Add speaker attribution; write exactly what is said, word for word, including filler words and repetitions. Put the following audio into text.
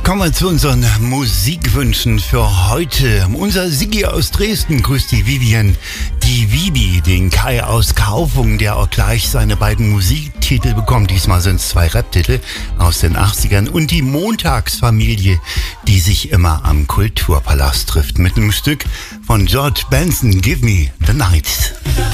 Speaker 1: kommen wir zu unseren Musikwünschen für heute. Unser Siggi aus Dresden grüßt die Vivian, die Vibi, den Kai aus Kaufung, der auch gleich seine beiden Musiktitel bekommt. Diesmal sind es zwei Rap-Titel aus den achtzigern und die Montagsfamilie, die sich immer am Kulturpalast trifft mit einem Stück von George Benson, Give Me the Night.